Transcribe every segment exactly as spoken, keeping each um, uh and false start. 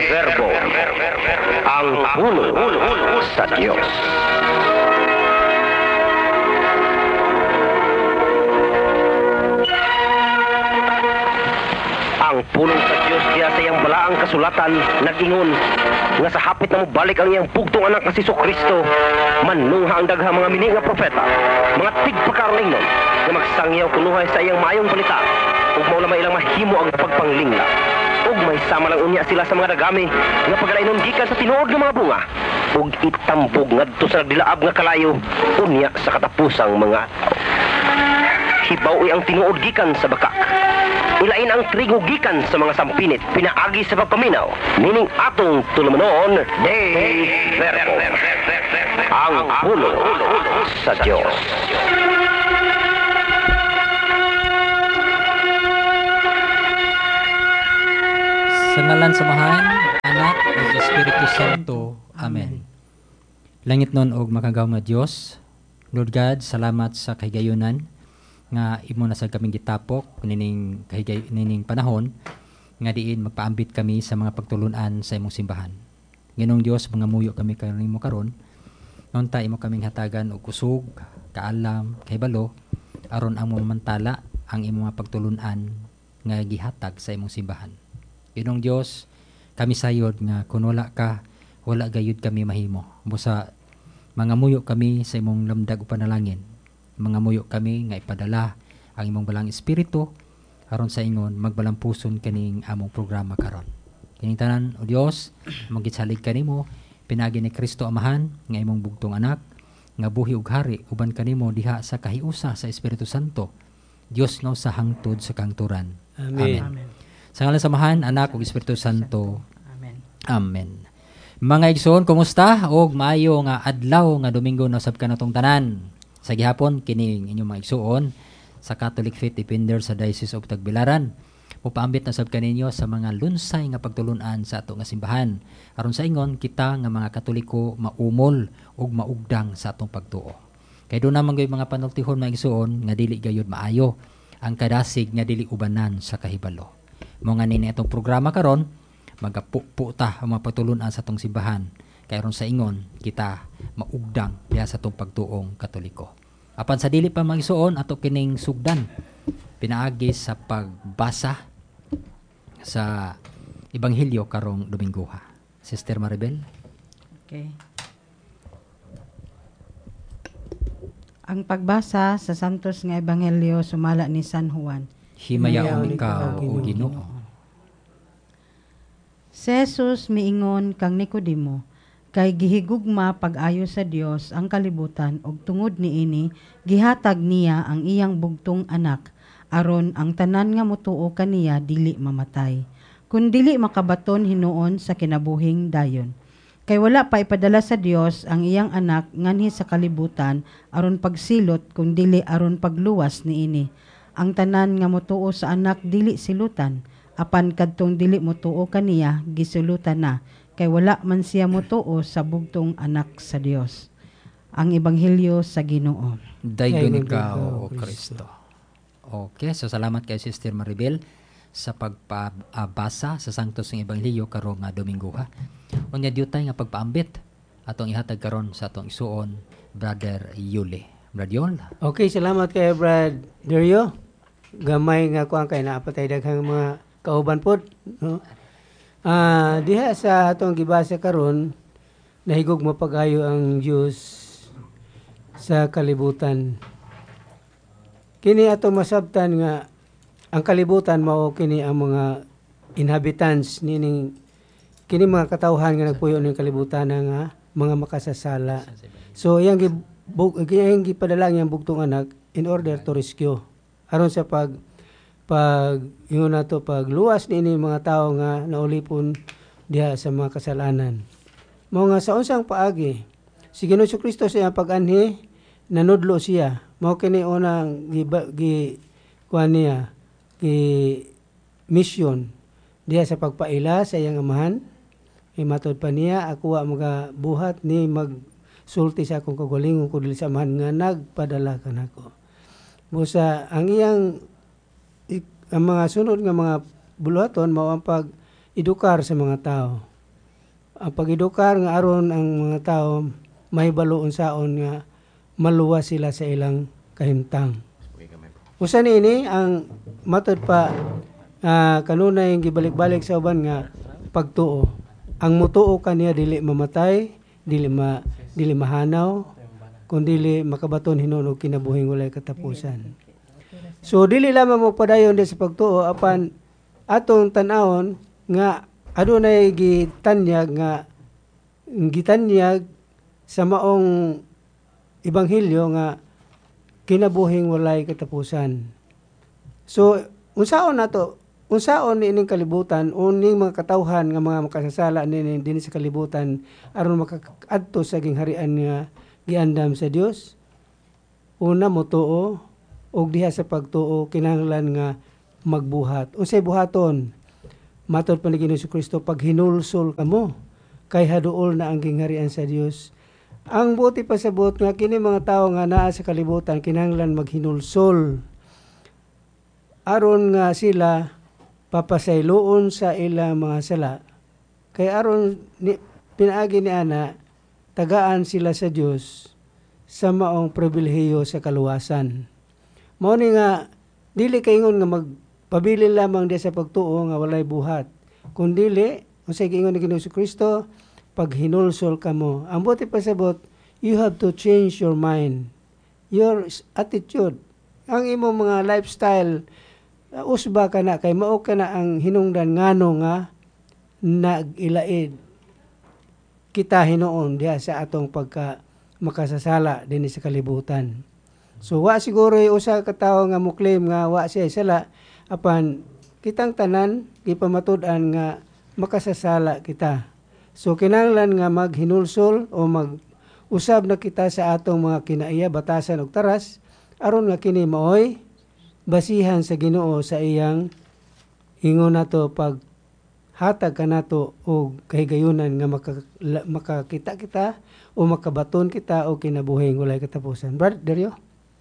Verbo, ang pulong sa Diyos. Ang pulong sa Diyos diya sa iyang balaang kasulatan nag-ingon nga sa hapit na mobalik ang iyang bugtong anak nga si Kristo, manungha ang daghang mga mini nga propeta, mga tigpakarolingon nga magsangyaw kunuhay sa iyang maayong balita ug mao lamay ilang mahimo ang pagpanglingla. Ug may sama lang unya sila sa mga dagami nga pagalainon gikan sa tinuod nga mga bunga ug itambog ngadto sa nagdilaab nga kalayo unya sa katapusang mga hibaw ang tinuod gikan sa bakak. Ilain ang trigo gikan sa mga sampinit, pinaagi sa pagpaminaw. Nining atong tulumanon, Dei Verbo, ang pulo sa Diyos. Sa ngalan samahan, Anak ug Espiritu Santo. Amen. Langit nun og makagaw nga Dios, Lord God, salamat sa kahigayunan nga imo na sad kaming gitapok nining kahigay nining panahon nga diin magpaambit kami sa mga pagtulunan sa imong simbahan. Ginoong Dios, mga muyo kami kanimo karon. Nunta imo kaming hatagan og kusog, kaalam, kahibalo aron ang mamantala ang imong mga pagtulunan nga gihatag sa imong simbahan. Ginoong Dios, kami sayod nga kun wala ka, wala gayud kami mahimo. Busa mga muyo kami sa imong lamdag o panalangin. Mga muyo kami nga ipadala ang imong balang espiritu aron sa ingon magbalampuson kaning among programa karon. Kining tanan o Dios, magitsalig kanimo pinagi ni Kristo Amahan nga imong bugtong anak nga buhi ug hari uban kanimo diha sa kahiusa sa Espiritu Santo. Dios nga sa hangtod sa kangturan. Amen. Amen. Sa ngalan sa Amahan, Anak ug Espiritu Santo. Amen. Amen. Mga igsoon, kumusta? Og maayo nga adlaw nga Domingo na usab kanatong tanan. Sa gihapon kining inyong mga igsuon sa Catholic Faith Defender sa Diocese of Tagbilaran. Upaambit na sab kaninyo sa mga lunsay nga pagtulunan sa ato nga simbahan. Aron sa ingon kita nga mga Katoliko maumol ug maugdang sa atong pagtuo. Kay do naman gyud mga panultihon mga igsuon nga dili gayud maayo ang kadasig nga dili ubanan sa kahibalo. Mo nga nini atong programa karon magapupo ta ang mga pagtulunan sa atong simbahan. Kay aron sa ingon kita maugdang diha sa atong pagtuong Katoliko. Apan sa dili pa magsuon ato kining sugdan pinaagi sa pagbasa sa Ebanghelyo karong Domingoha. Sister Maribel. Okay. Ang pagbasa sa santos nga Ebanghelyo sumala ni San Juan. Himayaon ikaw o Ginoo. Si Jesus miingon kang Nicodemo, kay gihigugma pag-ayo sa Dios ang kalibutan ug tungod niini gihatag niya ang iyang bugtong anak aron ang tanan nga motuo kaniya dili mamatay kun dili makabaton hinuon sa kinabuhing dayon. Kay wala pa ipadala sa Dios ang iyang anak nganhi sa kalibutan aron pagsilot kun dili aron pagluwas niini. Ang tanan nga motuo sa anak dili silutan, apan kadtong dili motuo kaniya gisulutan na. Kay wala man siya motuo sa bugtong anak sa Dios. Ang Ebanghelyo sa Ginoo. Daygon ikaw, O Kristo. Okay, so salamat kay Sister Maribel sa pagpabasa sa Sanctus ng Ebanghelyo karong nga Domingoha. Unya diutay nga pagpaambit atong ihatag karon sa atong isuon Brother Yuli. Brother Yul. Okay, salamat kay Brother Yo. Gamay nga kuan kay naapatay daghang mga kauban pod, no? Ah, uh, diha sa atong gibasa karon nahigog mapag-ayo ang Dios sa kalibutan. Kini atong masabtan nga ang kalibutan mao kini ang mga inhabitants nining kini mga katawhan nga nagpuyo ning kalibutan nga mga makasasala. So iyang iyang gipadala ang bugtong anak in order to rescue aron sa pag pag yun na to pagluwas ni mga tao nga naulipon diha sa mga kasalanan. Mao nga sa unsang paagi si Ginoong Kristo sa iyang pag-anhi nanudlo siya. Mao kini unang gi, gi kuan niya gi mission diha sa pagpaila sa iyang amahan. Imatod pa niya ako wa mga buhat ni magsulti sa akong kagalingon kun dili sa amahan nga nagpadala kanako. Busa ang iyang ang mga sunod nga mga buluhaton mao ang pag-edukar sa mga tao. ang pag-edukar nga aron ang mga tao may baloon saon nga maluwas sila sa ilang kahimtang. Usa niini ang matud pa uh, kanunay gibalik-balik sa uban nga pagtuo. Ang mutuo kaniya dili mamatay, dili ma dili mahanaw, kundi dili makabaton hinuon og kinabuhing walay katapusan. So dili lamang mo padayon di sa pagtuo apan atong tan-awon nga adunay gitanyag nga gitanyag sa maong ebanghelyo nga kinabuhing walay katapusan. So unsaon nato unsaon niining kalibutan uning mga katawhan nga mga makasasala nini dinhi sa kalibutan aron makaadto sa gingharian nga giandam sa Dios? Una mo tuo og diha sa pagtuo kinahanglan nga magbuhat. Unsay buhaton? Matod pa ni Ginoong Kristo pag hinulsol kamo kay haduol na ang gingharian sa Dios. Ang buti pasabot nga kini mga tawo nga naa sa kalibutan kinahanglan maghinulsol aron nga sila papasayloon sa ilang mga sala. Kay aron ni, pinaagi ni ana tagaan sila sa Dios sa maong pribilehiyo sa kaluwasan. Mao ni nga dili kaingon nga magpabili lamang di sa pagtuo nga walay buhat. Kundili unsay giingon ni Ginoong Kristo pag hinulsol kamo. Ang buti pasabot, you have to change your mind, your attitude, ang imong mga lifestyle. Uh, usba ka na kay mao ka na ang hinungdan ngano nga nag-ilaid kita hinuon diha sa atong pagka makasasala dinhi sa kalibutan. So wa siguro usa ka tawo nga mo claim nga wa siya sala apan kitang tanan gipamatud-an nga makasasala kita. So kinahanglan nga maghinulsol o mag-usab na kita sa atong mga kinaiya, batasan ug taras aron nga kini maoy basihan sa Ginoo sa iyang ingon nato pag hatag kanato og kahigayunan nga maka, makakita kita o makabaton kita o kinabuhing walay katapusan. Brad Dario.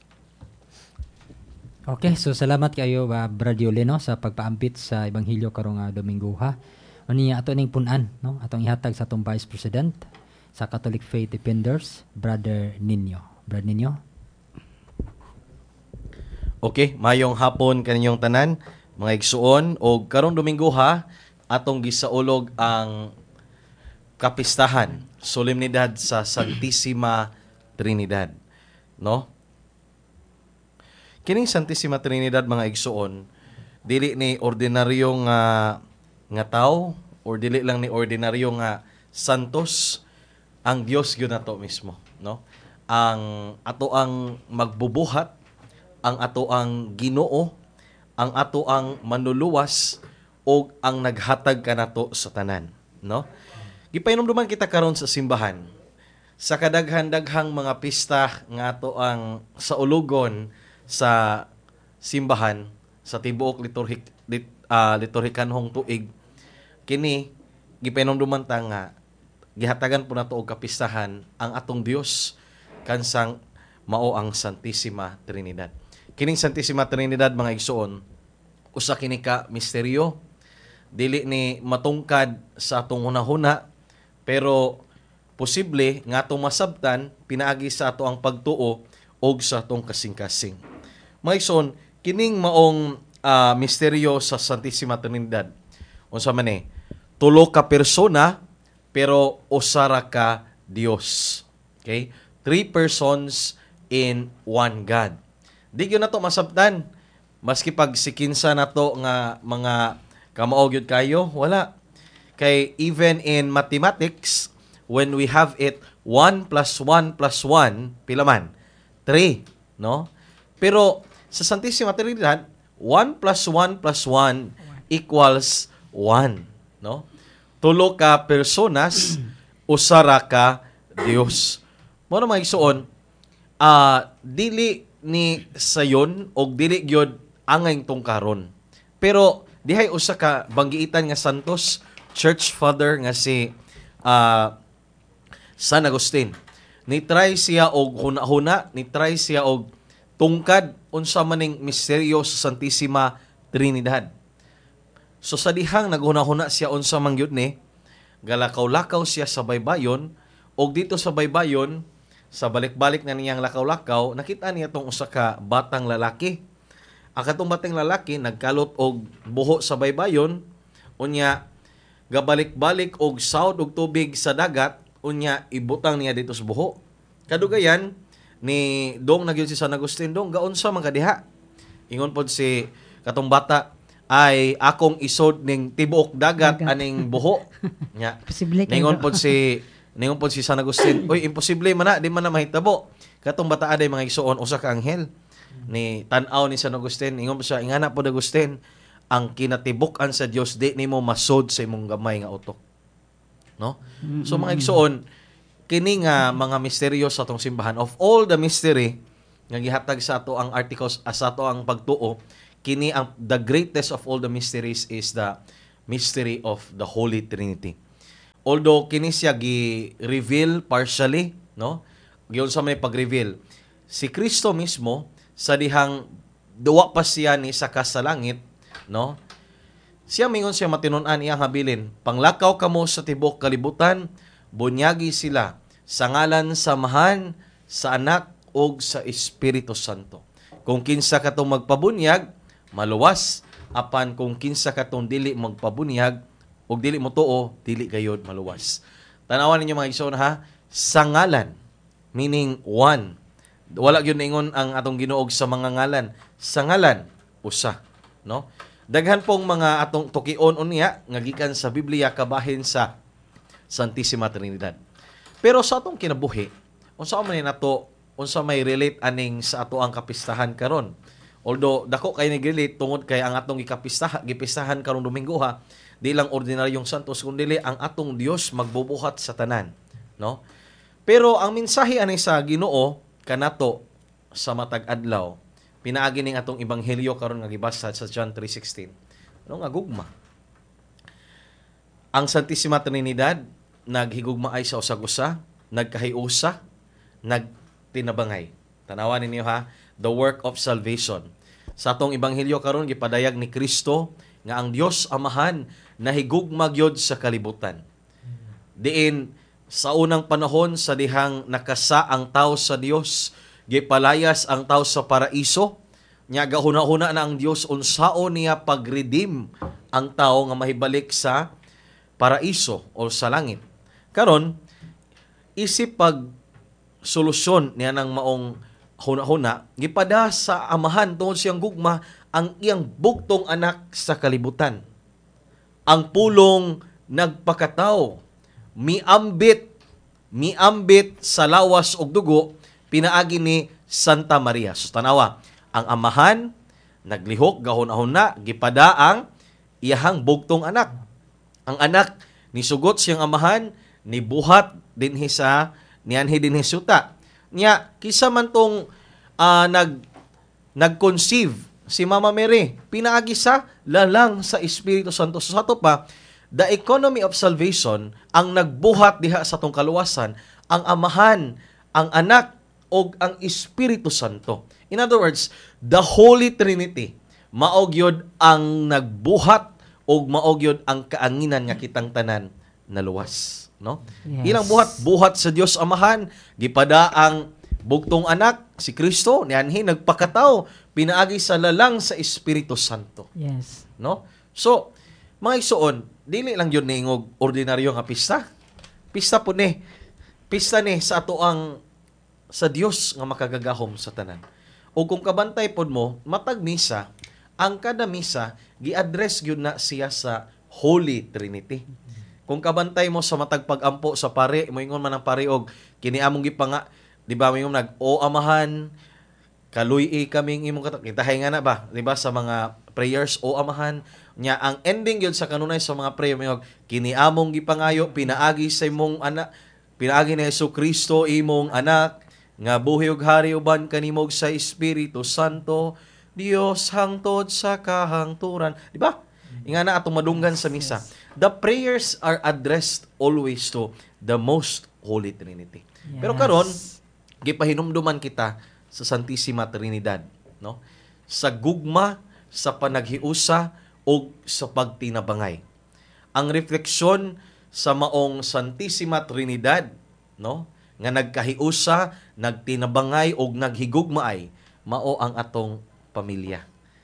Okay, so salamat kayo uh, Brad Yoleno sa pagpaampit sa Ebanghelyo karong uh, Domingo ha. Ani ato ning pun-an no atong ihatag sa atong Vice President sa Catholic Faith Defenders, Brother Nino. Brother Nino. Okay, mayong hapon kaninyong tanan, mga igsuon og karong Domingo ha atong gisaulog ang kapistahan, solemnidad sa Santissima Trinidad, no? Kining Santissima Trinidad mga igsuon, dili ni ordinaryo nga nga tao or dili lang ni ordinaryo nga santos, ang Dios gyud nato mismo, no? Ang ato ang magbubuhat, ang ato ang Ginoo, ang ato ang manluluwas o ang naghatag kanato sa tanan, no? Gipainomduman kita karon sa simbahan sa kadaghan-daghang mga pista nga ato ang sa ulugon sa simbahan sa tibuok liturhik lit, uh, liturhikanhong tuig. Kini gipainomduman ta nga gihatagan po nato og kapistahan ang atong Dios kansang mao ang Santissima Trinidad. Kining Santissima Trinidad mga igsuon, usa kini ka misteryo, dili ni matungkad sa atong hunahuna, pero posible nga atong masabtan pinaagi sa ato ang pagtuo og sa atong kasing-kasing. Mga igsoon, kining maong uh, misteryo sa Santissima Trinidad, unsa man eh, tulo ka persona pero usara ka Dios. Okay? Three persons in one God. Di gyud nato masabtan maski pag sikinsa nato nga mga kamao gyud kayo, wala. Kay even in mathematics, when we have it one plus one plus one, pila man? three, no? Pero sa Santissima Trinidad, one plus one plus one equals one, no? Tulo ka personas, usara ka Dios. Mo na mga igsuon, uh, dili ni sayon og dili gyud angay tungkaron. Pero dihay usa ka banggiitan nga santos, church father nga si uh, San Agustin. Ni-try siya og huna-huna, ni-try siya og tungkad unsa maning misteryo sa Santissima Trinidad. So sa dihang naghuna-huna siya unsa man gyud ni, galakaw-lakaw siya sa baybayon, og dito sa baybayon, sa balik-balik na niyang lakaw-lakaw, nakita niya tong usa ka batang lalaki. Ang katong batang lalaki nagkalot og buho sa baybayon, unya gabalik-balik og sawd og tubig sa dagat, unya ibutang niya dito sa buho. Kadugayan ni dong nagyud si San Agustin, dong gaon sa mga diha. Ingon pod si katong bata, ay akong isod ning tibuok dagat, Dagat. aning buho. Nya. Posible kayo. Ningon pod si ningon pod si San Agustin, oy imposible man na, di man na mahitabo. Katong bata aday mga igsuon usa ka anghel ni tan-aw ni San Agustin. Ingon po siya, ingana pod Agustin, ang kinatibuk-an sa Dios di nimo masod sa imong gamay nga utok. No? So mga igsuon, kini nga mga misteryo sa atong simbahan, of all the mystery nga gihatag sa ato ang articles, as sa ato ang pagtuo, kini ang the greatest of all the mysteries is the mystery of the Holy Trinity. Although kini siya gi-reveal partially, no? Giyon sa may pag-reveal, si Kristo mismo sa dihang duwa pa siya ni saka sa langit, no? Siya mingon siya matinun-an iyang habilin, panglakaw kamo sa tibok kalibutan, bunyagi sila sa ngalan samahan sa anak og sa Espiritu Santo. Kung kinsa katong magpabunyag, maluwas, apan kung kinsa katong dili magpabunyag og dili mo tuo, dili gayud maluwas. Tanawan ninyo mga igsoon ha, sa ngalan, meaning one. Wala gyud ingon ang atong Ginoo sa mga ngalan, sa ngalan usa, no? Daghan pong mga atong tukion unya nga gikan sa Biblia kabahin sa Santissima Trinidad. Pero sa atong kinabuhi, unsa man ni nato, unsa may relate aning sa ato ang kapistahan karon? Although dako kay nag-relate tungod kay ang atong gikapistahan, gipistahan karong Domingo ha, di lang ordinaryong santos kundi ang atong Dios magbubuhat sa tanan, no? Pero ang mensahe ani sa Ginoo kanato sa matag adlaw, pinaagi ning atong ebanghelyo karon nga gibasa sa John three sixteen. Ano nga gugma? Ang Santissima Trinidad naghigugma ay sa usag-usa, nagkahiusa, nagtinabangay. Tanawan ninyo ha, the work of salvation. Sa atong ebanghelyo karon gipadayag ni Kristo nga ang Dios Amahan nahigugma gyud sa kalibutan. Diin sa unang panahon sa dihang nakasa ang tao sa Dios, gipalayas ang tao sa paraiso, nya gahuna-huna na ang Dios unsaon niya pag-redeem ang tao nga mahibalik sa paraiso o sa langit. Karon isip pag solusyon niya ng maong huna-huna, gipada sa Amahan tungod siyang gugma ang iyang bugtong anak sa kalibutan. Ang pulong nagpakatao, miambit, miambit sa lawas og dugo, pinaagi ni Santa Maria. So tanawa, ang Amahan naglihok gahon-ahon gipada ang iyahang bugtong anak. Ang anak nisugot siyang Amahan, nibuhat dinhi sa nianhi dinhi suta. Nya kisa man tong uh, nag nag-conceive si Mama Mary, pinaagi sa lalang sa Espiritu Santo. So sa to pa, the economy of salvation ang nagbuhat diha sa tong kaluwasan, ang Amahan, ang anak og ang Espiritu Santo. In other words, the Holy Trinity maog yod ang nagbuhat og maog yod ang kaanginan nga kitang tanan na luwas, no? Yes. Ilang buhat buhat sa Dios Amahan, gipada ang bugtong anak si Kristo nianhi nagpakatao, pinaagi sa lalang sa Espiritu Santo, Yes. no? So, mga igsoon, dili lang yun ningog ordinaryo nga pista. Pista po ni. Pista ni sa ato ang sa Dios nga makagagahom sa tanan. O kung kabantay pod mo, matag misa, ang kada misa gi-address gyud na siya sa Holy Trinity. Kung kabantay mo sa matag pag-ampo sa pare, moingon man ang pare og kini among gipanga, di ba moingon nag o Amahan, kaluy-i kaming imong katak. Kitahay nga na ba, di ba sa mga prayers o Amahan, nya ang ending gyud sa kanunay sa mga prayer moingon kini among gipangayo pinaagi sa imong anak, pinaagi ni Jesucristo imong anak nga buhi ug hari uban kanimog sa Espiritu Santo, Dios hangtod sa kahangturan. Di ba? Inga na atong madunggan sa misa. The prayers are addressed always to the most Holy Trinity. Yes. Pero karon gipahinumduman kita sa Santissima Trinidad, no? Sa gugma, sa panaghiusa o sa pagtinabangay. Ang refleksyon sa maong Santissima Trinidad, no? Nga nagkahiusa, nagtinabangay og naghigugmaay, mao ang atong pamilya.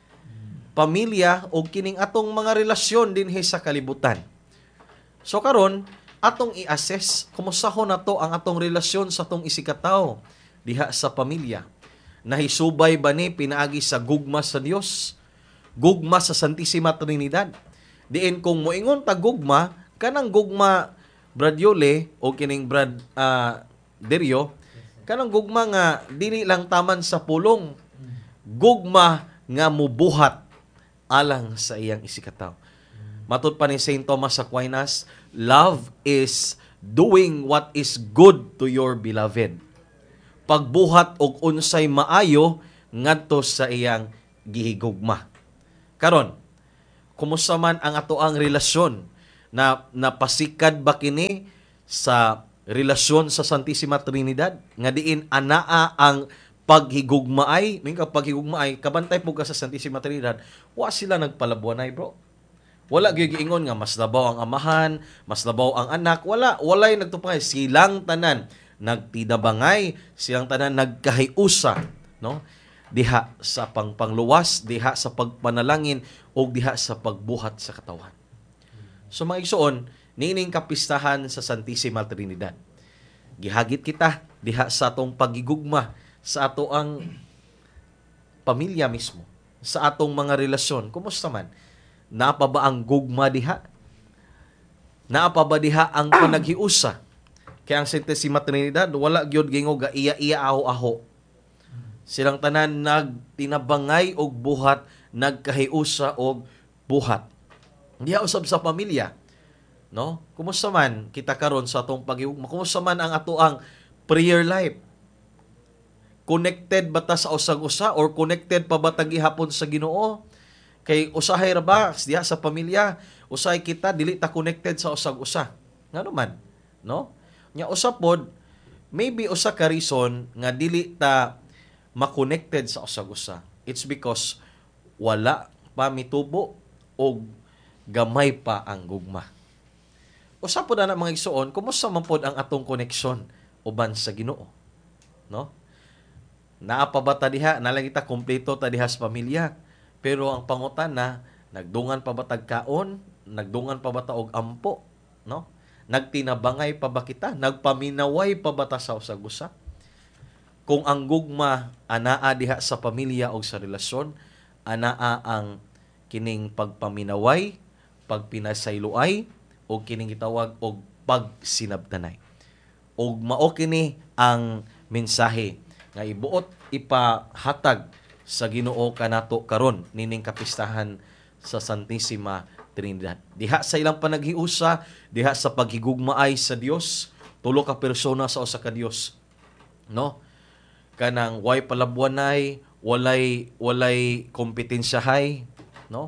Pamilya o kining atong mga relasyon dinhi sa kalibutan. So karon atong i-assess kumusahon nato ang atong relasyon sa atong isikatawo diha sa pamilya. Nahisubay ba ni pinaagi sa gugma sa Dios? Gugma sa Santissima Trinidad. Diin kung moingon ta gugma, kanang gugma Brad Yole o kining Brad uh, Derio, kanang gugma nga dili lang taman sa pulong, gugma nga mubuhat alang sa iyang isikataw. Matud pa ni Saint Thomas Aquinas, love is doing what is good to your beloved. Pagbuhat og unsay maayo ngadto sa iyang gihigugma. Karon, kumusta man ang atoang relasyon? Na napasikad ba kini sa relasyon sa Santissima Trinidad? Nga diin anaa ang paghigugmaay, ning kapag higugmaay, kabantay po ka sa Santissima Trinidad, wa sila nagpalabuanay, bro. Wala gyud giingon nga mas labaw ang amahan, mas labaw ang anak, wala, walay nagtupangay. Silang tanan nagtidabangay, silang tanan nagkahiusa, no? Diha sa pangpangluwas, diha sa pagpanalangin, o diha sa pagbuhat sa katawan. So mga igsoon, nining kapistahan sa Santissima Trinidad. Gihagit kita diha sa atong pagigugma sa ato ang pamilya mismo, sa atong mga relasyon. Kumusta man? Naapa ba ang gugma diha? Naapa ba diha ang panaghiusa? Kaya ang Santissima Trinidad, wala gyud gingo ga iya-iya aho-aho. Silang tanan nagtinabangay og buhat, nagkahiusa og buhat. Diha usab sa pamilya, no? Kumusta man kita karon sa atong paghigugma? Kumusta man ang ato ang prayer life? Connected ba ta sa usag-usa or connected pa ba ta gihapon sa Ginoo? Kay usahay ra ba diha sa pamilya, usahay kita dili ta connected sa usag-usa. Ngano man, no? Nya usab pod maybe usa ka reason nga dili ta ma-connected sa usag-usa. It's because wala pa mitubo o gamay pa ang gugma. Usa pod ana mga igsoon, kumusta man pod ang atong koneksyon uban sa Ginoo? No? Naa pa ba ta diha? Nalang kita kompleto ta diha sa pamilya. Pero ang pangutana, nagdungan pa ba tag kaon? Nagdungan pa ba ta og ampo? No? Nagtinabangay pa ba kita? Nagpaminaway pa ba ta sa usag-usa? Kung ang gugma anaa diha sa pamilya o sa relasyon, anaa ang kining pagpaminaway, pagpinasayloay, o kining gitawag og pagsinabtanay. Og mao kini ang mensahe nga ibuot ipahatag sa Ginoo kanato karon nining kapistahan sa Santissima Trinidad. Diha sa ilang panaghiusa, diha sa paghigugmaay sa Dios, tulo ka persona sa usa ka Dios. No? Kanang way palabuanay, walay walay kompetensyahay, no?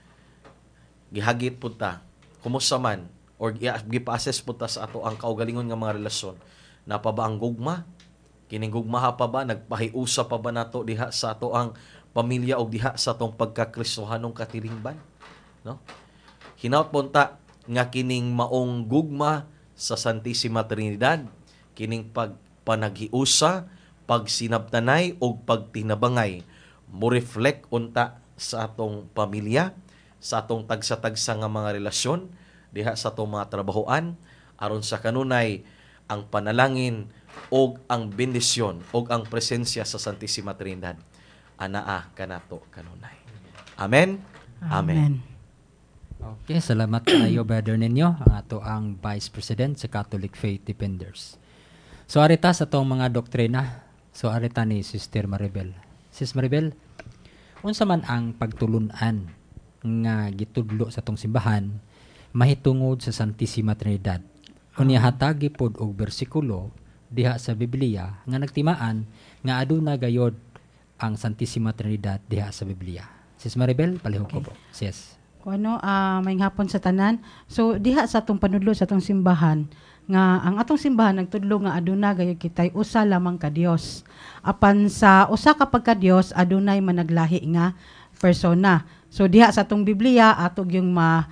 Gihagit pud ta kumusta man or gipa-assess pud ta sa ato ang kaugalingon nga mga relasyon. Napa ba ang gugma? Kining gugmaha pa ba, nagpahiusa pa ba nato diha sa ato ang pamilya o diha sa atong pagkakristohanong katilingban? No? Hinaut punta nga kining maong gugma sa Santissima Trinidad, kining pagpanaghiusa, pagsinabtanay o pagtinabangay, mo reflect unta sa atong pamilya, sa atong tagsa-tagsa nga mga relasyon, diha sa atong mga trabahoan, aron sa kanunay ang panalangin og ang bendisyon og ang presensya sa Santissima Trinidad anaa kanato kanunay. Amen. Amen. Okay, salamat kayo brother ninyo ang ato ang Vice President sa Catholic Faith Defenders. So arita sa tong mga doktrina, so arita ni Sister Maribel. Sis Maribel, unsa man ang pagtulunan nga gitudlo sa tong simbahan mahitungod sa Santissima Trinidad? Unya hatagi pod og bersikulo diha sa Biblia nga nagtimaan nga aduna gayod ang Santissima Trinidad diha sa Biblia. Sis Maribel, palihog ko po. Yes. Kung ano, uh, may hapon sa tanan. So, diha sa atong panudlo sa atong simbahan, nga ang atong simbahan nagtudlo nga aduna gayud kitay usa lamang ka Dios. Apan sa usa ka pagka Dios adunay managlahi nga persona. So, diha sa atong Biblia atog yung ma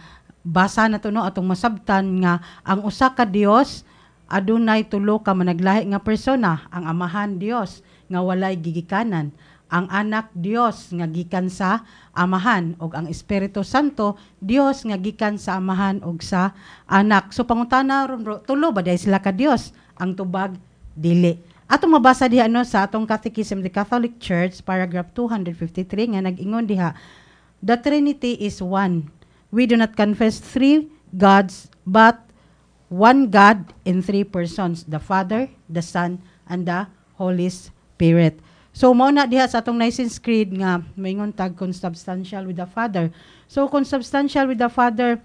basa na to no atong masabtan nga ang usa ka Dios adunay tulo ka managlahi nga persona, ang Amahan Dios nga walay gigikanan, ang Anak Dios nga gikan sa Amahan, ug ang Espiritu Santo Dios nga gikan sa Amahan ug sa Anak. So pangutana ron bro, tulo ba day sila ka Dios? Ang tubag dili. Atong mabasa diha no sa atong Catechism of the Catholic Church paragraph two fifty-three nga nag-ingon diha, the Trinity is one. We do not confess three gods, but one God in three persons, the Father, the Son, and the Holy Spirit. So, mao na diha sa atong Nicene Creed nga maingon tag consubstantial with the Father. So, consubstantial with the Father,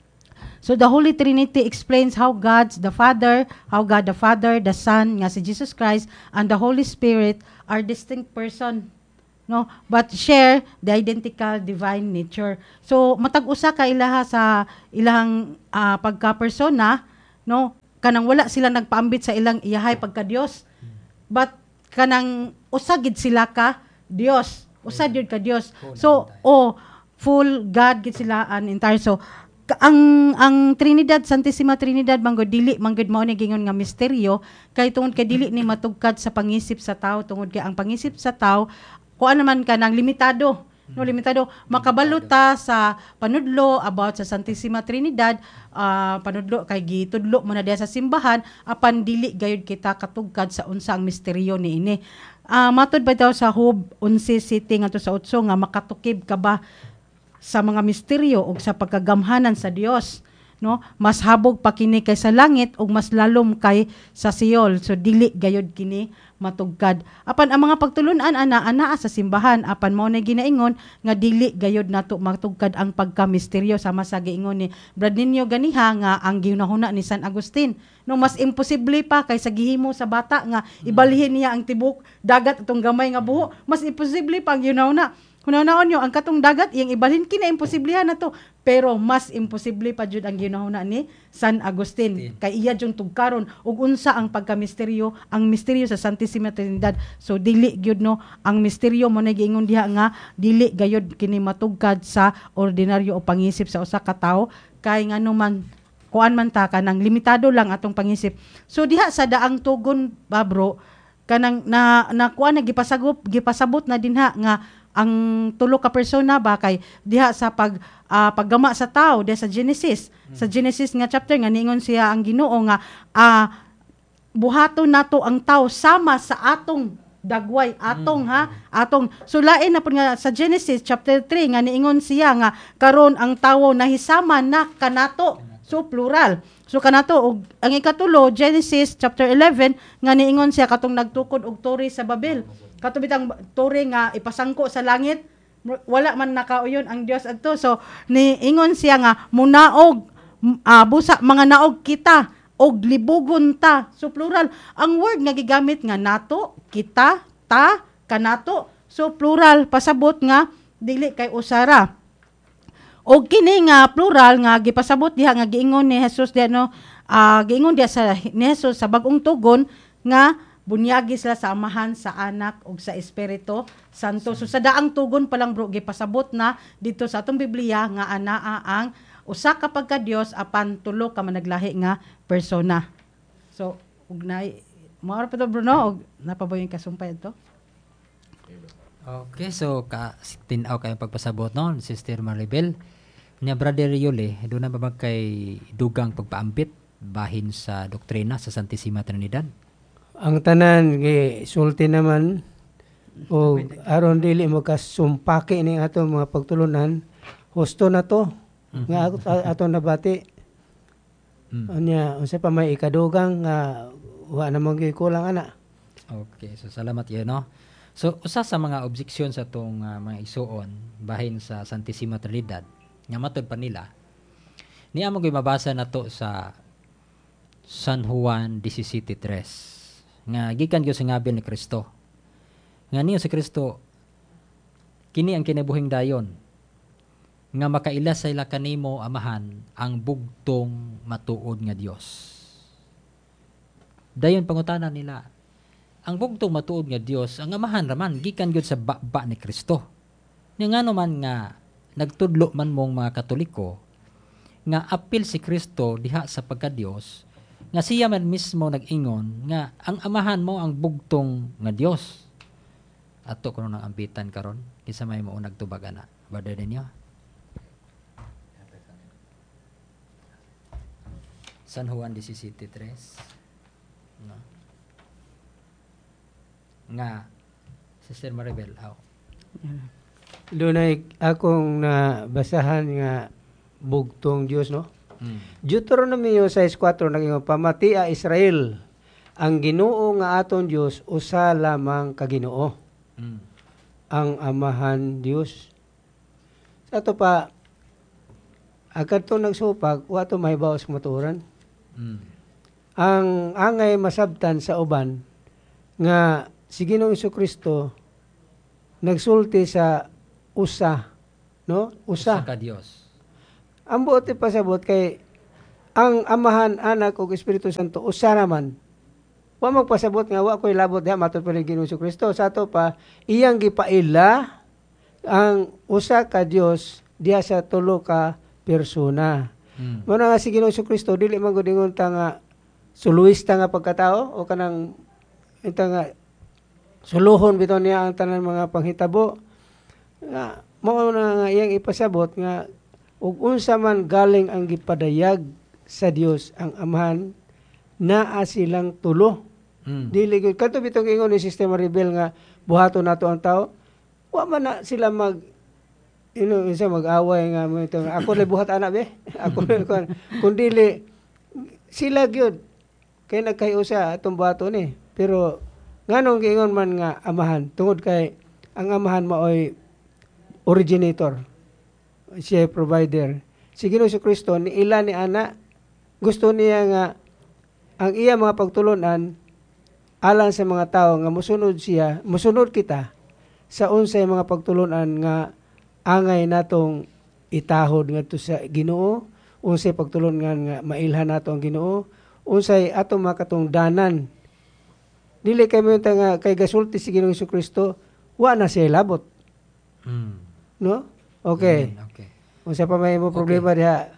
so the Holy Trinity explains how God the Father, how God the Father, the Son, nga si Jesus Christ, and the Holy Spirit are distinct person, no, but share the identical divine nature. So matag usa ka ilaha sa ilang uh, pagka-persona, no, kanang wala sila nagpaambit sa ilang iyahay pagka Dios, but kanang usagid sila ka Dios, usa gyud ka Dios. So oh, full God gid sila an entire. So ang ang Trinidad, Santissima Trinidad manggod dili manggod mao ni gingon nga misteryo kay tungod kay dili ni matugkad sa pangisip sa tao, tungod kay ang pangisip sa tao kuan naman ka nang limitado, no, limitado. Makabalo ta sa panudlo about sa Santissima Trinidad, uh, panudlo kay gitudlo mo na diha sa simbahan apan dili gayud kita katugkad sa unsa ang misteryo niini. Uh, matud ba daw sa Job eleven city ngadto sa otso nga makatukib ka ba sa mga misteryo ug sa pagkagamhanan sa Dios, no? Mas habog pa kini kay sa langit ug mas lalom kay sa Seol. So dili gayud kini matugkad. Apan ang mga pagtulun-an ana anaa sa simbahan apan mao na ginaingon nga dili gayud nato matugkad ang pagka-misteryo sama sa giingon ni Brad Ninyo ganiha nga ang ginahuna ni San Agustin. No, mas imposible pa kaysa gihimo sa bata nga ibalhin niya ang tibok dagat atong gamay nga buho. Mas imposible pa ang ginahuna. Hunaon nyo, ang katong dagat, iyang ibalhin, kina imposiblihan na to. Pero mas imposible pa jud ang ginahuna ni San Agustin. Kay iya jung tugkaron, ug unsa ang pagka-misteryo, ang misteryo sa Santissima Trinidad. So, dili gyud no, ang misteryo mo na giingon diha nga, dili gayud kini matugkad sa ordinaryo o pangisip sa usa ka tawo, kay ngano man, kuan man ta, kanang limitado lang atong pangisip. So, diha sa daang tugon, ba bro, kanang na, na kuan na gipasagop, gipasabot na dinha nga, ang tulo ka persona ba kay diha sa pag uh, paggama sa tao diha sa Genesis hmm. sa Genesis nga chapter nga niingon siya ang Ginoo nga uh, buhaton nato ang tao sama sa atong dagway atong hmm. ha atong sulain na pud nga sa Genesis chapter three nga niingon siya nga karon ang tawo nahisama na kanato, so plural. So kanato og ang ikatulo Genesis chapter eleven nga niingon siya katong nagtukod og tore sa Babel. Katubit ang tore nga ipasangko sa langit, wala man nakauyon ang Dios adto. So niingon siya nga munaog uh, busa mga naog kita og libugon ta. So plural. Ang word nga gigamit nga nato, kita, ta, kanato. So plural pasabot nga dili kay usara. Og kini nga plural nga gipasabot diha nga giingon ni Jesus diha no, uh, giingon diha sa ni Jesus sa bag-ong tugon nga bunyagi sila sa Amahan, sa Anak ug sa Espiritu Santo. So sa daang tugon pa lang bro gipasabot na dito sa atong Biblia nga anaa ang usa ka pagka Dios apan tulo ka managlahi nga persona. So ug nay mao pa to bro no, og napaboy yung kasumpay adto. Okay, so ka tinaw kay pagpasabot no, Sister Maribel. Nya Brother Yule, do na ba ba kay dugang pagpaambit bahin sa doktrina sa Santissima Trinidad? Ang tanan gi sulti naman o aron dili mo kasumpaki ning ato mga pagtulunan, husto na to. Mm-hmm. Nga ato, ato nabati. Mm. Anya unsa pa may ikadugang nga wa na mo kulang ana. Okay, so salamat yun no. So usa sa mga objeksyon sa tong uh, mga isuon bahin sa Santissima Trinidad nga matud pa nila. Niya mo gyud mabasa nato sa San Juan seventeen three nga gikan gyud sa ngabil ni Kristo. Nga niyo si Kristo kini ang kinabuhing dayon nga makaila sa ila kanimo Amahan ang bugtong matuod nga Dios. Dayon pangutanan nila, ang bugtong matuod nga Dios, ang Amahan raman gikan gyud sa baba ni Kristo. Nga ngano man nga nagtudlo man mong mga Katoliko nga apil si Kristo diha sa pagka-Dios, nga siya man mismo nag-ingon nga ang amahan mo ang bugtong nga Dios. Ato kuno nang ambitan karon kinsa may mao nagtubag ana. Brother ninyo. San Juan seventeen three. No. Nga Sister Maribel, aw. Doon ay akong nabasahan nga bugtong Dios, no? Mm. Deuteronomy six four naging pamati a Israel ang Ginoo nga aton Dios usa lamang ka Ginoo, Mm. ang amahan Dios. Sa ato pa agad to nagsupag wa to mahibaw sa matuoran. Mm. Ang angay masabtan sa uban nga si Ginoong Jesucristo nagsulti sa usa, no? Usa Usa. ka Dios. Ang buot ti pasabot kay ang Amahan, Anak ug Espiritu Santo usa naman. Wa magpasabot nga wa koy labot diha matud pa ni Ginoong Jesucristo. Sa ato pa iyang gipaila ang usa ka Dios diha sa tulo ka persona. Mm. Mao na nga si Ginoong Jesucristo dili man gud ingon ta nga suluista nga pagkatao o kanang ita nga suluhon bitaw niya ang tanan mga panghitabo. Nga mao na nga iyang ipasabot nga ug unsa man galing ang gipadayag sa Dios ang Amahan naa silang tulo. Mm. Dili gud kadto bitong ingon ni Sister Maribel nga buhaton nato ang tao. Wa man na sila mag ino isa mag-away nga mo ito, ako na buhat anak be. Ako na kun kun dili sila gyud kay nagkayusa atong buhaton ni. Pero nganong giingon man nga Amahan tungod kay ang Amahan maoy originator. Siya provider. Si Ginoong Jesucristo ni ila ni ana gusto niya nga ang iya mga pagtulunan alang sa mga tao nga mosunod siya, mosunod kita sa unsay mga pagtulunan nga angay natong itahod ngadto sa Ginoo, unsay pagtulunan nga mailhan nato ang Ginoo, unsay atong makatungdanan. Dili kay mo nga kay gasulti si Ginoong Jesucristo, wa na siya labot, Mm. no? Okay. Amen. Okay. Unsa pa may mo problema diha?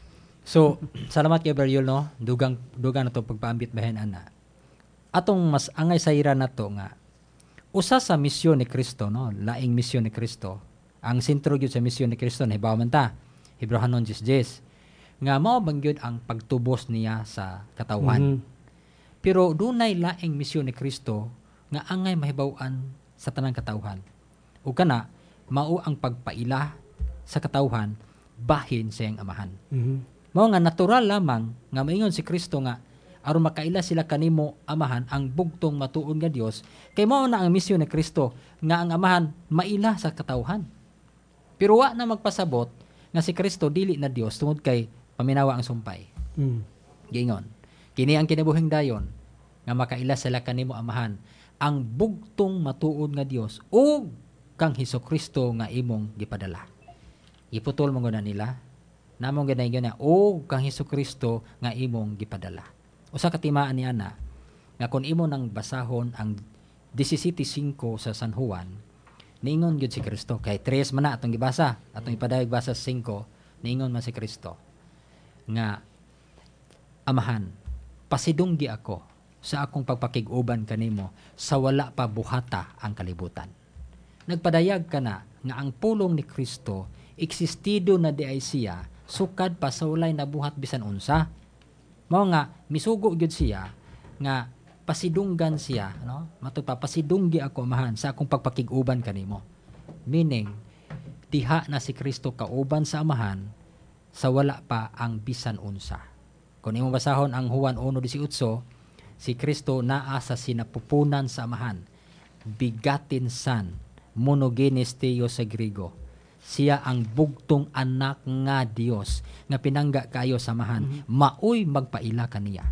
So, salamat kay Beriol, no? Dugang dugang na to pagpaambit bahin ana. Atong mas angay sa ira na to nga usa sa misyon ni Kristo, no? Laing misyon ni Kristo. Ang sentro gyud sa misyon ni Kristo nahibaw man ta. Hebrehanon ten ten nga mao bang gyud ang pagtubos niya sa katawhan. Mhm. Pero dunay laing misyon ni Kristo nga angay mahibaw-an sa tanang katawhan. Ug kana mao ang pagpaila sa katawhan bahin sa iyang Amahan. Mhm. Mao nga natural lamang nga maingon si Kristo nga aron makaila sila kanimo Amahan ang bugtong matuon nga Dios kay mao na ang misyon ni Kristo nga ang Amahan maila sa katawhan. Pero wa na magpasabot nga si Kristo dili na Dios tungod kay paminawa ang sumpay. Mhm. Giingon, kini ang kinabuhing dayon nga makaila sila kanimo Amahan ang bugtong matuod nga Dios ug kang Hesukristo nga imong gipadala. Iputol mo na nila namong ganayon na o kang Hesukristo nga imong gipadala. Usa ka timaan ni ana nga kun imo nang basahon ang seventeen five sa San Juan, niingon gyud si Kristo kay tres man na atong gibasa, atong ipadayag basa sa five, niingon man si Kristo nga Amahan, pasidunggi ako sa akong pagpakig-uban kanimo sa wala pa buhata ang kalibutan. Nagpadayag ka na nga ang pulong ni Kristo existido na di ay siya sukad pa sa walay nabuhat bisan unsa. Mao nga misugo gyud siya nga pasidunggan siya, no? Matud pa pasidunggi ako Amahan sa akong pagpakig-uban kanimo. Meaning diha na si Kristo kauban sa Amahan sa wala pa ang bisan unsa. Kung imo basahon ang Juan one eighteen, si Kristo naa sa sinapupunan sa Amahan, bigatin san, monogenes theos sa Griego. Siya ang bugtong anak nga Dios nga pinangga kayo sa Amahan, mm-hmm. maoy magpaila kaniya.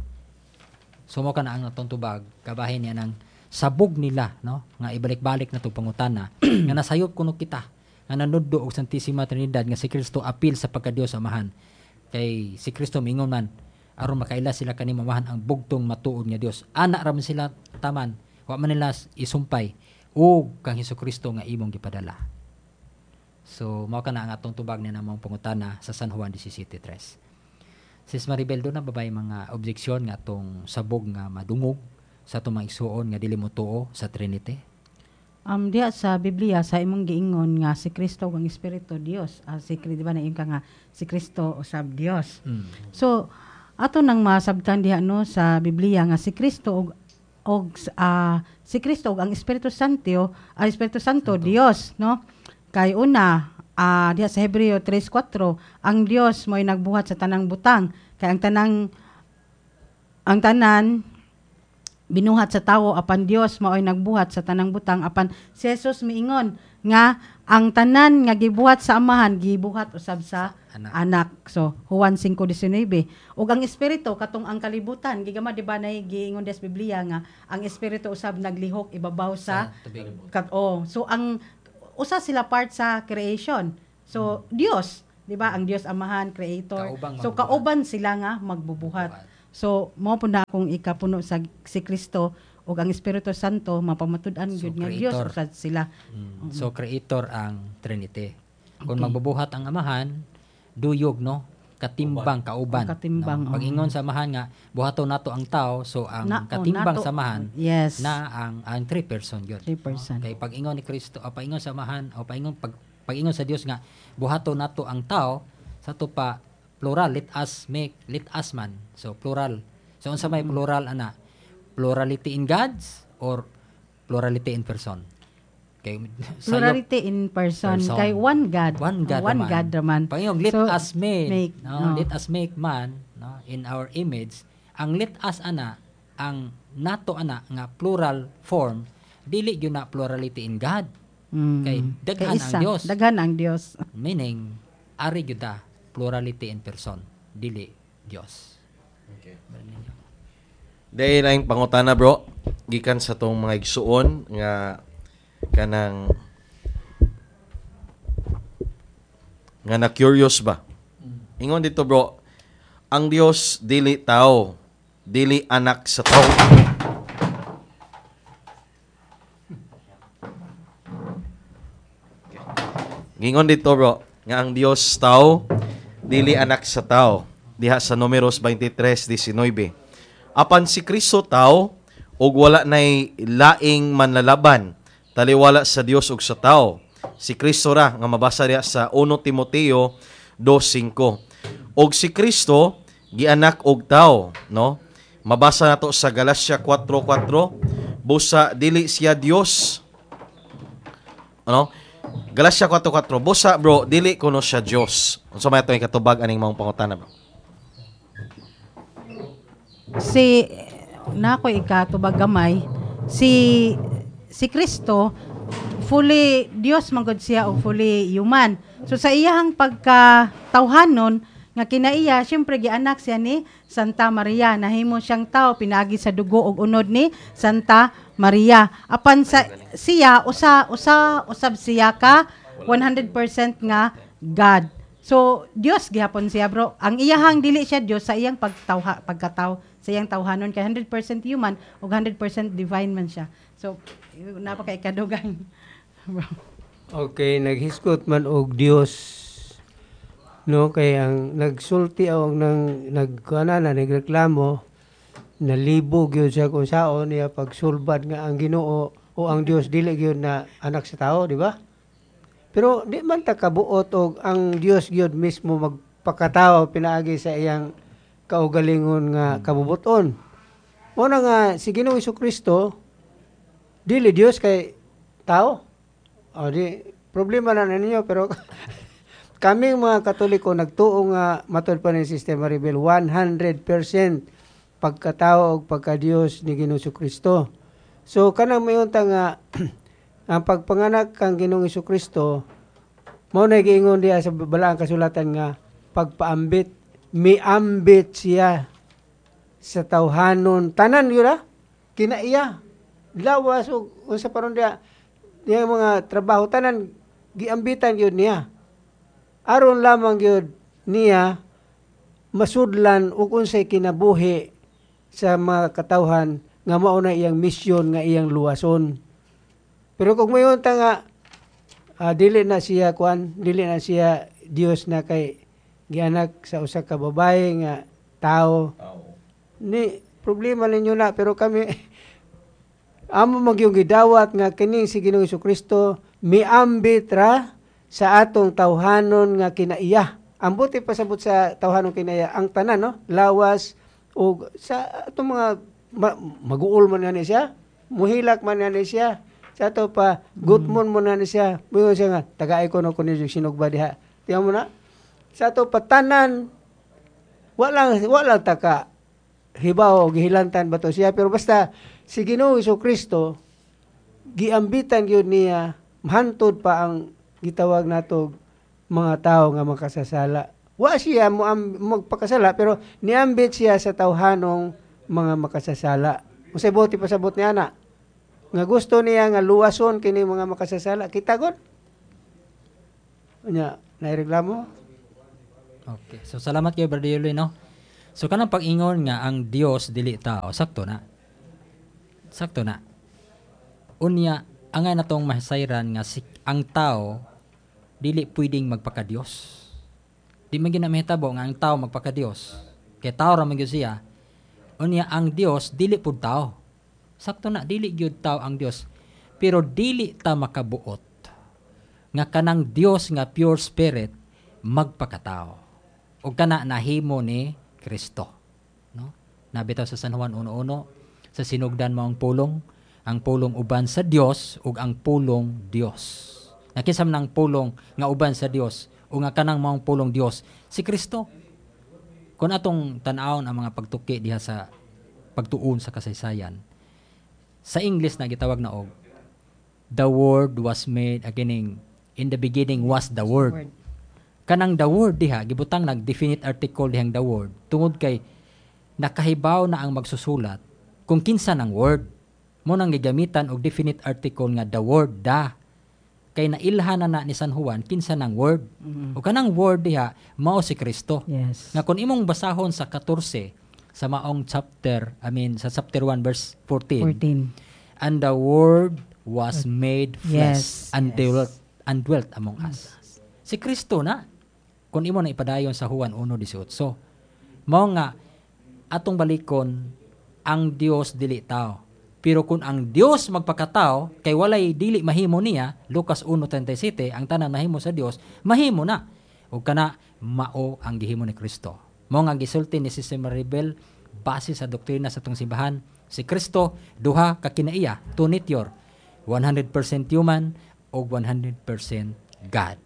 Sumo ka na ang natong tubag, kabahin niya ng sabog nila, no? Nga ibalik-balik na to pangutana, nga nasayop kuno kita, nga nanuddo og Santissima Trinidad nga si Kristo apil sa pagka-Dios Amahan. Kay si Kristo mingon man aron makaila sila kanimo Amahan ang bugtong matuod nga Dios. Ana ra man sila taman, wa man nila isumpay o kang Hesukristo nga imong gipadala. So mao kana ang atong tubag ni namang pangutana sa San Juan seventeen three. Sis Maribel, do na babay mga objeksyon nga atong sabog nga madungog sa atong mga igsuon nga dili mo tuo sa Trinity? Um, diya sa Biblia, sa imong giingon nga si Kristo ang Espiritu Dios. Uh, si, di ba na ka nga si Kristo usab Dios. Mm. So, ato nang masabtan diha no sa Biblia nga si Kristo og og uh, si Kristo og ang Espiritu Santo, uh, Espiritu Santo, Santo Dios, no? Kay una, uh, diha sa Hebreo three four, ang Dios mo'y nagbuhat sa tanang butang. Kay ang tanang ang tanan binuhat sa tawo apan Dios mao'y nagbuhat sa tanang butang apan si Jesus miingon nga ang tanan nga gibuhat sa amahan gibuhat usab sa Anak. anak. So Juan five nineteen. Ug ang espiritu katong ang kalibutan gigama di ba nay giingon des Biblia nga ang espiritu usab naglihok ibabaw sa tubig. kat oh. So ang usa sila part sa creation. So Dios, di ba ang Dios amahan creator. Kaubang So magbubuhat. kauban sila nga magbubuhat. So, mo po na akong ikapuno sa si Kristo o ang Espiritu Santo, mapamatud-an So, yun nga Diyos creator. usad sila. Mm. So creator ang Trinity. Kung Okay. magbubuhat ang amahan, duyog no, katimbang kauban. Ang katimbang, no? oo. Pag ingon sa amahan nga buhaton nato ang tao, so ang Na- oh, katimbang nato- sa amahan Yes. na ang ang three person gyud. three person. Kay pag ingon ni Kristo, o pag ingon sa amahan, o pag ingon pag, pag ingon sa Dios nga buhaton nato ang tao, sa to pa plural, let us make, let us man. So plural. So unsa may plural ana? Plurality in gods or plurality in person? Kay sayop- Plurality in person. Person. Kay one God. One God one naman. God naman. Panginoon, let So, us make, make, no, oh. let us make man, no, in our image. Ang let us ana, ang nato ana nga plural form, dili gyud na plurality in God. Mm. Kay daghan Kay ang isa. Dios. Daghan ang Dios. Meaning ari gyud ta plurality in person, dili Dios. Okay. Dahil na yung pangutana bro, gikan sa tong mga igsuon nga kanang nga na curious ba? Ingon dito bro, ang Dios dili tao, dili anak sa tao. Gingon dito bro, nga ang Dios tao, dili anak sa tao. Diha sa Números twenty-three nineteen. Apan si Kristo tao, ug wala nay laing manlalaban, taliwala sa Dios ug sa tao. Si Kristo ra nga mabasa diha sa First Timoteo two five. Og si Kristo gianak og tao, no? Mabasa nato sa Galatia four four, busa dili siya Dios. Ano? Galatia four four, busa bro, dili kuno siya Dios. Unsa may ato ikatubag aning mga pangutana bro? Si nako ikatubag gamay si si Kristo fully Dios manggod siya o fully human. So sa iyahang pagkatawhanon nga kinaiya syempre gianak siya ni Santa Maria, nahimo siyang tao pinaagi sa dugo ug unod ni Santa Maria. Apan sa siya usa usa usab siya ka one hundred percent nga God. So Dios gihapon siya bro. Ang iyahang dili siya Dios sa iyang pagtawha pagkataw sa iyang tawhanon kay one hundred percent human ug one hundred percent divine man siya. So napaka ikadugang. Okay, naghiskot man og Dios. No, kay ang nagsulti o nang nagkuana na nagreklamo nalibog yun siya kung saon niya pagsulbad nga ang Ginoo o ang Dios dili gyud na anak sa tao, di ba? Pero di man ta kabuot og ang Dios gyud mismo magpakatao pinaagi sa iyang kaugalingon nga kabubuton. Mo na nga si Ginoong Jesucristo dili Dios kay tao. O di problema na ninyo pero kaming mga Katoliko nagtuo nga matud pa ni Sister Maribel one hundred percent pagkatao ug pagka-Dios ni Ginoong Jesucristo. So kanang mayunta nga ang pagpanganak kang Ginoong Jesucristo mao na giingon diha sa balaang kasulatan nga pagpaambit miambit siya sa tawhanon tanan gyud ah kinaiya lawas ug unsa paron diha diha mga trabaho tanan giambitan gyud niya aron lamang gyud niya masudlan ug unsay kinabuhi sa mga katawhan nga mao na iyang misyon nga iyang luwason. Pero kung mayon ta nga ah, dili na siya kuan, dili na siya Dios na kay gianak sa usa ka babae nga tao. Ni problema ninyo na pero kami amo magyong gidawat nga kini si Ginoong Jesucristo miambit ra sa atong tawhanon nga kinaiya. Ang buti pasabot sa tawhanon kinaiya ang tanan no, lawas o sa atong mga ma, maguol man na siya, muhilak man na siya. Sa ato pa gutmon mo na siya. Buyo siya nga tagaay ko no kuno sinugba diha. Tiyan mo na. Sa ato pa tanan walang walang taka hibaw o gihilantan ba to siya pero basta si Ginoong Jesucristo giambitan gyud niya mahantod pa ang gitawag nato mga tao nga makasasala. Wa siya mo magpakasala pero niambit siya sa tawhanong mga makasasala. Usay buti pasabot niya na nga gusto niya nga luwason kini mga makasasala. Kita gud. Nya, naireklamo? Okay. So salamat kay Brother Yuloy, no. So kanang pag-ingon nga ang Dios dili tao, sakto na. Sakto na. Unya angay natong mahasayran nga si, ang tao dili pwedeng magpaka-Dios. Di man gyud na mahitabo nga ang tao magpaka-Dios. Kay tao ra man gyud siya. Unya ang Dios dili pud tao. Sakto na, dili gyud tao ang Dios. Pero dili ta makabuot nga kanang Dios nga pure spirit magpakatao. O kana nahimo ni Kristo. No? Nabitaw sa San Juan one one, sa sinugdan mo ang pulong, ang pulong uban sa Dios ug ang pulong Dios. Nakisam ng pulong nga uban sa Dios o nga kanang maong pulong Dios, si Kristo. Kung atong tan-awon ang mga pagtuki diha sa pagtuon sa kasaysayan, sa English na gitawag na og the Word was made again. In the beginning was the Word. Word. Kanang the Word diha gibutang nag definite article dihang the Word tungod kay nakahibaw na ang magsusulat kung kinsa ng word mo nang gigamitan og definite article nga the word da kay nailhan na, na ni San Juan kinsa ng word. Mm-hmm. O kanang word diha mao si Kristo. Yes. Nga kung imong basahon sa fourteen sa maong chapter, I mean sa chapter one verse fourteen. fourteen. And the word was made flesh Yes, and yes. dwelt and dwelt among us. Si Kristo na. Kung imo na ipadayon sa Juan one eighteen. Mao nga atong balikon ang Dios dili tao. Pero kung ang Dios magpakatao kay walay dili mahimo niya, Lucas one thirty-seven, ang tanan mahimo sa Dios, mahimo na. Ug kana mao ang gihimo ni Kristo. Mao nga gisulti ni Sister Maribel base sa doktrina sa tong simbahan, si Kristo duha ka kinaiya, two nature, one hundred percent human ug one hundred percent God.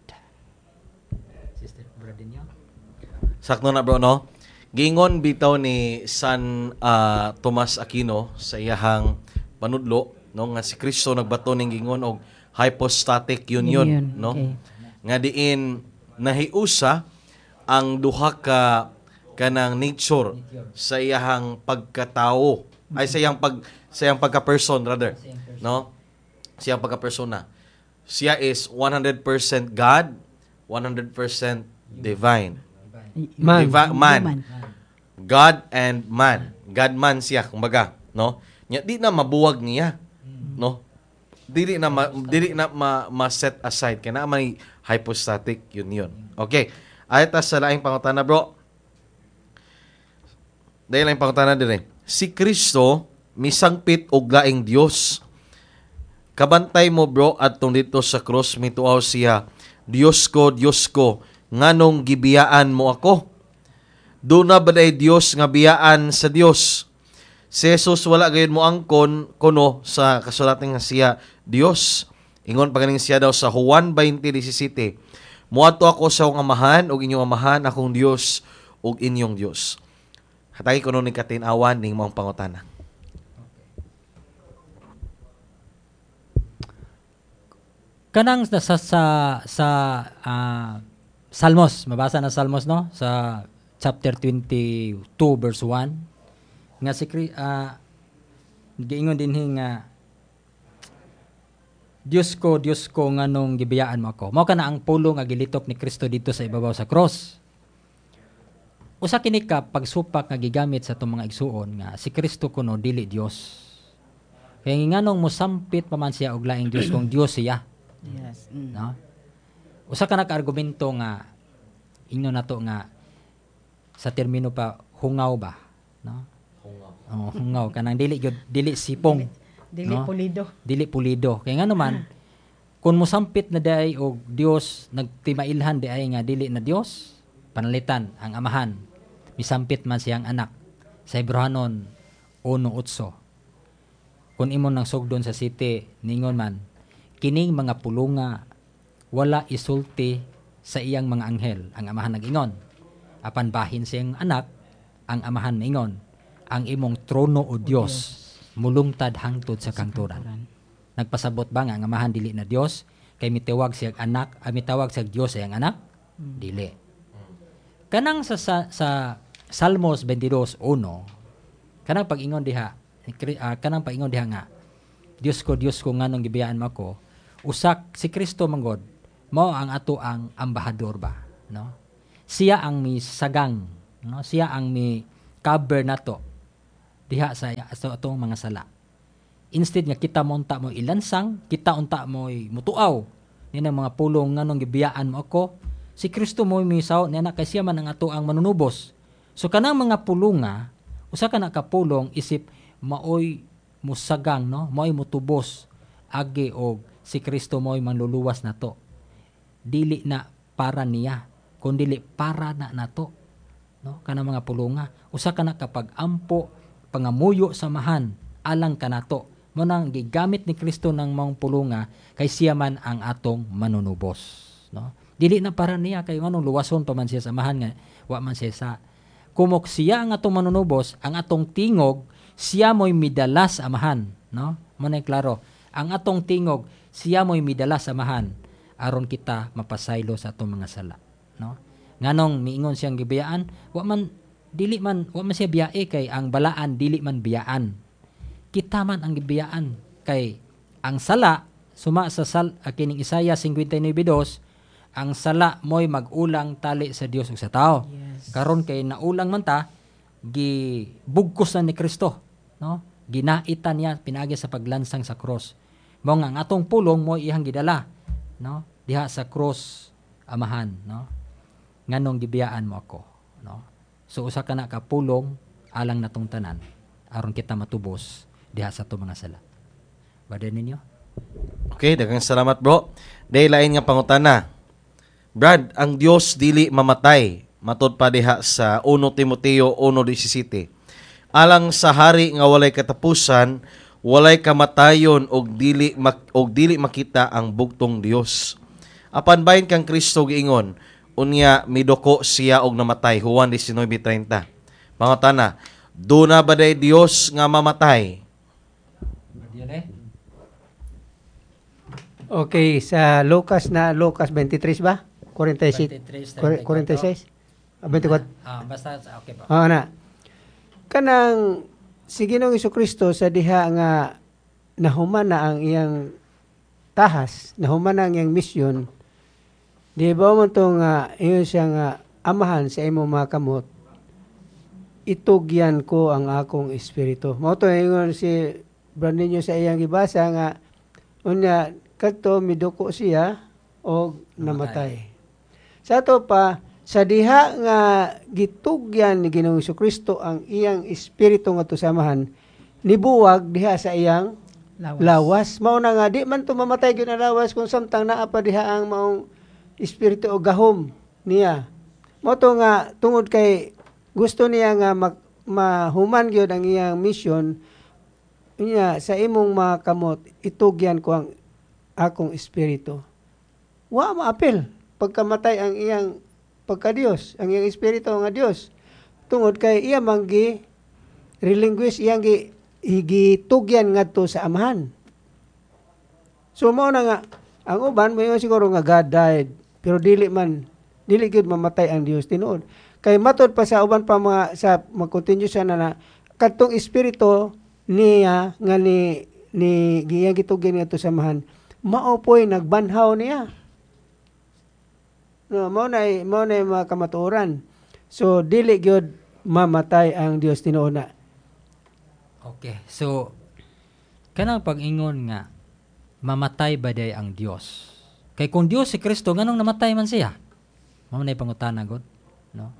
Sister Bradinyo. Sakto na bro, no? Gingon bitaw ni San uh, Tomas Aquino sa iyahang panudlo, no, nga si Kristo nagbato ning gingon og hypostatic union, Union, no? okay. Nga diin nahiusa ang duha ka kanang nature sa iyahang pagkatao, ay sa iyang pag sa iyang pagka-person rather, no? Sa iyang pagka-persona. Siya is one hundred percent God, one hundred percent divine. Man. Diva- man. Human. God and man. God man siya, kumbaga, no? Nya di na mabuwag niya, no? Dili na ma, dili na ma, ma set aside kay na may hypostatic union. Okay. Ay ta sa laing pangutana, bro. Dahil laing pangutana dire. Si Kristo misangpit og laing Dios. Kabantay mo, bro, adtong dito sa cross mituaw siya, Dios ko, Dios ko, nganong gibiyaan mo ako? Doon na ba day Diyos nga biyaan sa Diyos? Si Jesus wala gayon mo angkon kuno sa kasulatan nga siya Diyos. Ingon pa ganing siya daw sa Juan twenty seventeen. Muadto ako sa akong amahan ug inyong amahan akong Diyos ug inyong Diyos. Hatagi kuno ni katin-awan ning maong pangutana. Kanang sa sa sa, sa uh, Salmos, mabasa na Salmos, no? Sa chapter twenty-two verse one nga si uh, giingon dinhi nga Dios ko, Dios ko nganong gibiyaan mo ako. Mao kana ang pulong nga gilitok ni Kristo dito sa ibabaw sa cross. Usa kini ka pagsupak nga gigamit sa itong mga igsuon nga si Kristo kuno dili Dios. Kaya nganong mosampit pa man siya og laing Dios kung Dios siya. Yes. Mm. No? Usa ka nag-argumento nga inyo nato nga sa termino pa hungaw ba, no? Hungaw. Oh, hungaw kanang dili gyud dili sipong. Dili no? pulido. Dili pulido. Kaya nga naman kun mosampit na day og Dios nagtimailhan di ay nga dili na Dios, panalitan ang amahan. Misampit man siyang anak. Sa Hebrehanon one eight. Kung imo nang sugdon sa city ningon man kining mga pulunga wala isulti sa iyang mga anghel, ang amahan nag-ingon. Apan bahin siyang anak, ang amahan ingon, ang imong trono o Dios mulungtad hangtod sa kangturan. Nagpasabot ba nga ang amahan dili na Dios kay mitawag siyang anak, ay mitawag siyang Dios sayang anak? Hmm. Dili. Kanang sa sa, sa Salmos twenty-two one, kanang pag-ingon diha, uh, kanang pag-ingon diha nga, Dios ko, Dios ko nganong gibiyaan mo ako, usak si Kristo manggod, mao ang ato ang ambahador ba, no? Siya ang mi sagang, no? Siya ang mi cover nato diha sa sa atong mga sala. Instead nga kita mo unta mo ilansang, kita unta mo mutuaw ni mga pulong nganong gibiyaan mo ako, si Kristo mo misaw niya na kay siya man ang ato ang manunubos. So kanang mga pulunga, usa ka na kapulong isip maoy musagang, no? Maoy mutubos agi og si Kristo mo'y manluluwas na to. Dili na para niya, kundi para na nato. No? Kana mga pulunga. Usa ka na kapag ampo, pangamuyo samahan, alang ka nato. Mo nang gigamit ni Kristo ng mga pulunga, kay siya man ang atong manunubos. No? Dili na para niya, kay anong luwason pa man siya samahan nga, wa man siya sa. Kumok siya ang atong manunubos, ang atong tingog, siya mo'y midalas amahan. No? Mo na klaro. Ang atong tingog, siya mo'y midala samahan aron kita mapasaylo sa atong mga sala, no? Nganong miingon siyang gibiyaan, wa man dili man wa man siya biyae kay ang balaan dili man biyaan. Kita man ang gibiyaan kay ang sala suma sa sal kining Isaiah fifty-nine two, ang sala mo'y mag-ulang tali sa Dios ug sa tao. Yes. Karon kay naulang man ta gibugkos na ni Kristo, no? Ginaitan niya pinagi sa paglansang sa cross. Mao nga ang atong pulong mo iyang gidala, no? Diha sa cross amahan, no? Nganong gibiyaan mo ako, no? So usa ka na ka pulong alang natong tanan aron kita matubos diha sa atong mga sala. Baden ninyo? Okay, daghang salamat bro. Day lain nga pangutana. Brad, ang Dios dili mamatay. Matud pa diha sa First Timoteo one seventeen. Alang sa hari nga walay katapusan, walay kamatayon og dili mak- og dili makita ang bugtong Dios. Apan bahin kang Kristo giingon, unya midoko siya og namatay. Juan nineteen thirty. Pangutana, do na ba day Dios nga mamatay? Okay, sa Lucas na Lucas twenty-three ba? forty-six. forty-six. twenty-four. Ah, basta okay ba. Ah, na. Kanang si Ginoong Jesucristo sa diha nga nahuman na ang iyang tahas, nahuman na ang iyang misyon. Di ba mo to nga iyon siya nga amahan sa imo mga kamot, itugyan ko ang akong espiritu. Mao to ingon si Brandon sa iyang gibasa nga unya kadto midoko siya og namatay. Sa to pa sa diha nga gitugyan ni Ginoong Jesucristo ang iyang espiritu nga to samahan, nibuwag diha sa iyang lawas. lawas. Mao na nga di man to mamatay gyud na lawas kung samtang naa pa diha ang maong espiritu o gahom niya. Mao to nga tungod kay gusto niya nga mag, mahuman gyud ang iyang mission niya sa imong mga kamot, itugyan ko ang akong espiritu. Wa maapil pagkamatay ang iyang pagka-Dios, ang iyang espiritu nga Dios. Tungod kay iya manggi relinquish iyang gi igitugyan ngadto sa amahan. So mao na nga ang uban mayon siguro nga God died, pero dili man dili gyud mamatay ang Dios tinuod. Kay matod pa sa uban pa mga sa mag-continue siya na, na kadtong espiritu niya nga ni ni giyang gitugyan ngadto sa amahan, mao po'y nagbanhaw niya. No, mao na mao na mga kamatuoran. So dili gyud mamatay ang Dios tinuod na. Okay. So kanang pag-ingon nga mamatay ba day ang Dios? Kay kung Dios si Kristo, nganong namatay man siya? Mao na pangutana gud, no?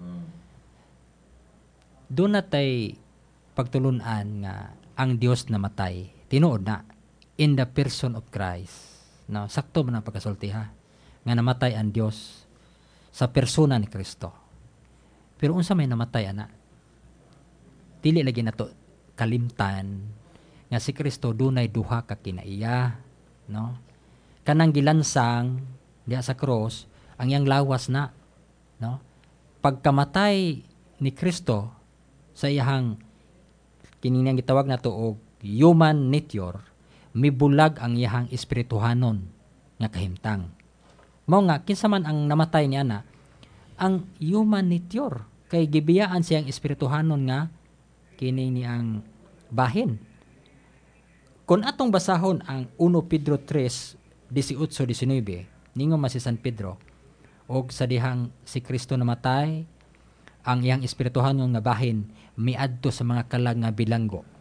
Doon natay pagtulunan nga ang Dios namatay. Tinuod na in the person of Christ. No, sakto man ang pagkasulti ha. Nga namatay ang Dios sa persona ni Kristo. Pero unsa may namatay ana? Dili lagi nato kalimtan nga si Kristo dunay duha ka kinaiya, no? Kanang gilansang diha sa cross ang iyang lawas na, no? Pagkamatay ni Kristo sa iyang kining gitawag nato og human nature, mibulag ang iyang espirituhanon nga kahimtang. Mao nga kinsa man ang namatay niya na ang human nature kay gibiyaan siyang espirituhanon nga kini ni ang bahin. Kung atong basahon ang First Pedro three eighteen nineteen, ningon man si San Pedro, og sa dihang si Kristo namatay, ang iyang espirituhanon nga bahin miadto sa mga kalag nga bilanggo.